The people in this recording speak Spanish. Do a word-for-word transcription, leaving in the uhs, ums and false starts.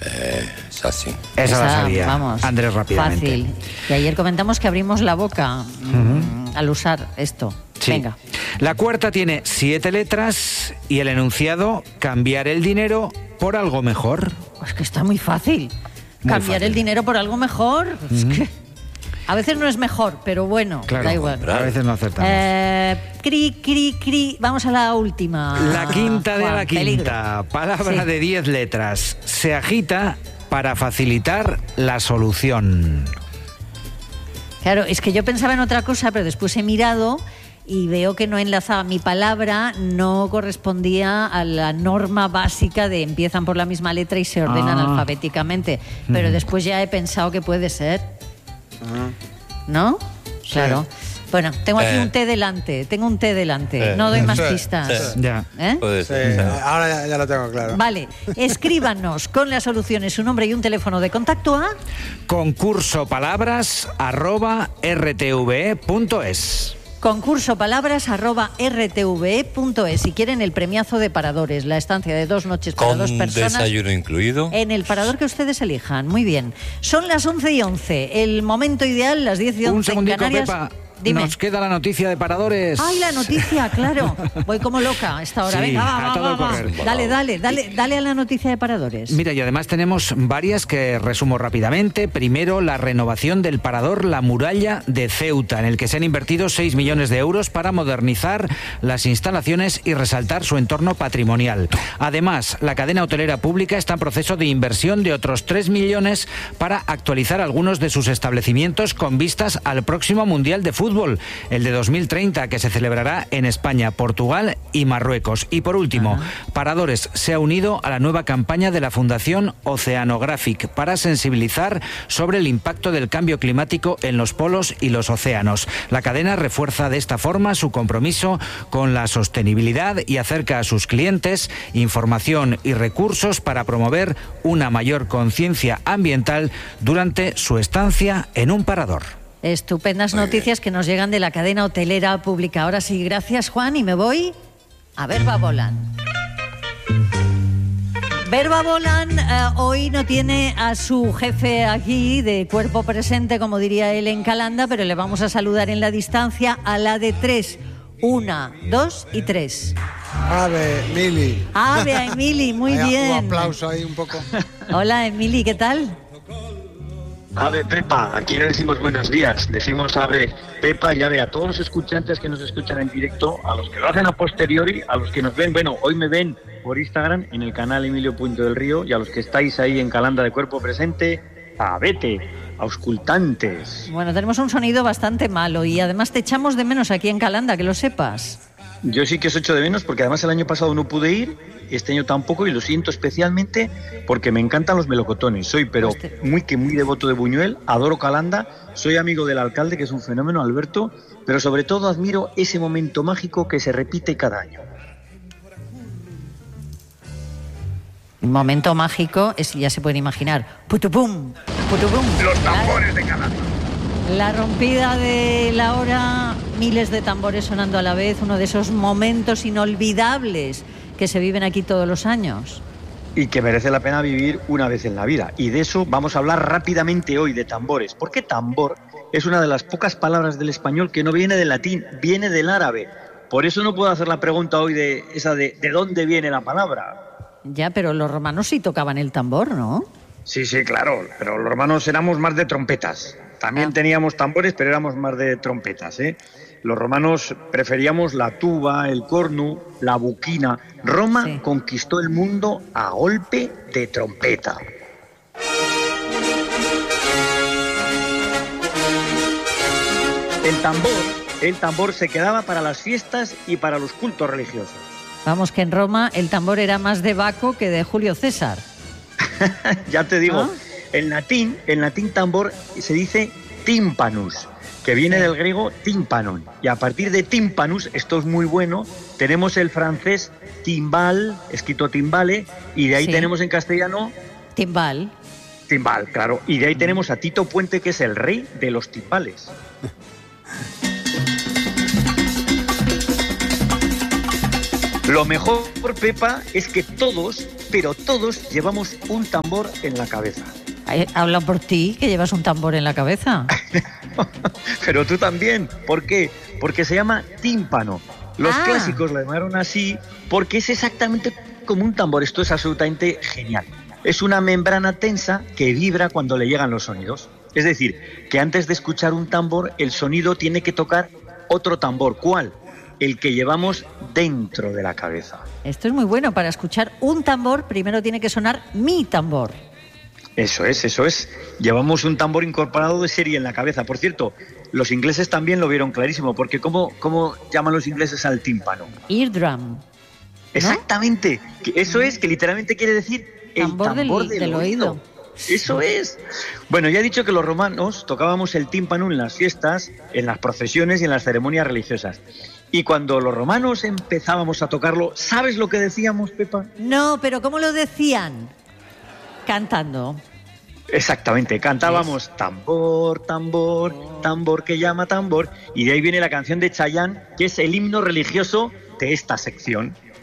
Eh, es así. Esa, Esa la sabía, vamos, Andrés, rápidamente. Fácil. Y ayer comentamos que abrimos la boca uh-huh. al usar esto. Sí. Venga. La cuarta tiene siete letras y el enunciado: cambiar el dinero por algo mejor. Es que está muy fácil. Muy cambiar fácil. el dinero por algo mejor. Uh-huh. Es que a veces no es mejor, pero bueno, claro, da igual. A veces no acertamos. Eh, cri, cri, cri. Vamos a la última. La quinta de Juan, la quinta. peligro. Palabra Sí. de diez letras. Se agita para facilitar la solución. Claro, es que yo pensaba en otra cosa, pero después he mirado y veo que no enlazaba. Mi palabra no correspondía a la norma básica de empiezan por la misma letra y se ordenan Ah. alfabéticamente. Pero Mm. después ya he pensado que puede ser. Uh-huh. ¿No? Sí. Claro. Bueno, tengo aquí Eh. un té delante, tengo un té delante. Eh. No doy más Sí, pistas. sí. Ya. ¿Eh? Puede Sí, ser. ahora ya, ya lo tengo claro. Vale, escríbanos con las soluciones su nombre y un teléfono de contacto a... Concurso palabras arroba rtve punto es. Concurso palabras arroba rtve punto es. Si quieren el premiazo de Paradores, la estancia de dos noches para Con dos personas desayuno incluido. en el parador que ustedes elijan. Muy bien. Son las once y once, el momento ideal, las diez y once Un en segundito, Canarias. Pepa. Dime. Nos queda la noticia de Paradores. Ay, la noticia, claro. Voy como loca a esta hora. Sí, Venga, va, a va, todo va, va. correr. Dale, dale, dale, dale a la noticia de Paradores. Mira, y además tenemos varias que resumo rápidamente. Primero, la renovación del parador La Muralla de Ceuta, en el que se han invertido seis millones de euros para modernizar las instalaciones y resaltar su entorno patrimonial. Además, la cadena hotelera pública está en proceso de inversión de otros tres millones para actualizar algunos de sus establecimientos con vistas al próximo Mundial de Fútbol, el de dos mil treinta, que se celebrará en España, Portugal y Marruecos. Y por último, Ajá. Paradores se ha unido a la nueva campaña de la Fundación Oceanographic para sensibilizar sobre el impacto del cambio climático en los polos y los océanos. La cadena refuerza de esta forma su compromiso con la sostenibilidad y acerca a sus clientes información y recursos para promover una mayor conciencia ambiental durante su estancia en un parador. Estupendas noticias que nos llegan de la cadena hotelera pública. Ahora sí, gracias, Juan, y me voy a Verba Volant. Verba Volant eh, hoy no tiene a su jefe aquí de cuerpo presente, como diría él en Calanda, pero le vamos a saludar en la distancia a la de tres. Una, dos y tres. Ave, Mili. Ave a Emili, muy Vaya, bien. Un aplauso ahí un poco. Hola, Emili, ¿qué tal? Ave Pepa, aquí no decimos buenos días, decimos Ave Pepa y Ave a todos los escuchantes que nos escuchan en directo, a los que lo hacen a posteriori, a los que nos ven, bueno, hoy me ven por Instagram en el canal Emilio Punto del Río y a los que estáis ahí en Calanda de cuerpo presente, Avete, auscultantes. Bueno, tenemos un sonido bastante malo y además te echamos de menos aquí en Calanda, que lo sepas. Yo sí que os echo de menos porque además el año pasado no pude ir, este año tampoco y lo siento especialmente porque me encantan los melocotones. Soy pero muy que muy devoto de Buñuel, adoro Calanda, soy amigo del alcalde que es un fenómeno, Alberto, pero sobre todo admiro ese momento mágico que se repite cada año. Un momento mágico es, ya se pueden imaginar, putupum, putupum. Los tambores de Calanda. La rompida de la hora, miles de tambores sonando a la vez, uno de esos momentos inolvidables que se viven aquí todos los años. Y que merece la pena vivir una vez en la vida. Y de eso vamos a hablar rápidamente hoy, de tambores. Porque tambor es una de las pocas palabras del español que no viene del latín, viene del árabe. Por eso no puedo hacer la pregunta hoy de esa de ¿de dónde viene la palabra? Ya, pero los romanos sí tocaban el tambor, ¿no? Sí, sí, claro, pero los romanos éramos más de trompetas. También Ah. teníamos tambores, pero éramos más de trompetas, ¿eh? Los romanos preferíamos la tuba, el cornu, la buquina. Roma Sí. conquistó el mundo a golpe de trompeta. El tambor, el tambor se quedaba para las fiestas y para los cultos religiosos. Vamos, que en Roma el tambor era más de Baco que de Julio César. Ya te digo, ¿Ah? en latín, en latín tambor se dice tímpanus, que viene Sí. del griego tímpanon. Y a partir de tímpanus, esto es muy bueno, tenemos el francés timbal, escrito timbale, y de ahí Sí. tenemos en castellano Timbal. timbal, claro. Y de ahí tenemos a Tito Puente, que es el rey de los timbales. Lo mejor, Pepa, es que todos, pero todos llevamos un tambor en la cabeza. Habla por ti, que llevas un tambor en la cabeza. Pero tú también. ¿Por qué? Porque se llama tímpano. Los Ah. clásicos lo llamaron así porque es exactamente como un tambor. Esto es absolutamente genial. Es una membrana tensa que vibra cuando le llegan los sonidos. Es decir, que antes de escuchar un tambor, el sonido tiene que tocar otro tambor. ¿Cuál? El que llevamos dentro de la cabeza. Esto es muy bueno. Para escuchar un tambor, primero tiene que sonar mi tambor. Eso es, eso es. Llevamos un tambor incorporado de serie en la cabeza. Por cierto, los ingleses también lo vieron clarísimo, porque ¿cómo, cómo llaman los ingleses al tímpano? Eardrum. Exactamente. Que eso es, que literalmente quiere decir el Tambor tambor del- del, del oído. oído. Eso es. Bueno, ya he dicho que los romanos tocábamos el tímpano en las fiestas, en las procesiones y en las ceremonias religiosas. Y cuando los romanos empezábamos a tocarlo, ¿sabes lo que decíamos, Pepa? No, pero ¿cómo lo decían? Cantando. Exactamente, cantábamos tambor, tambor, tambor que llama tambor, y de ahí viene la canción de Chayanne, que es el himno religioso de esta sección.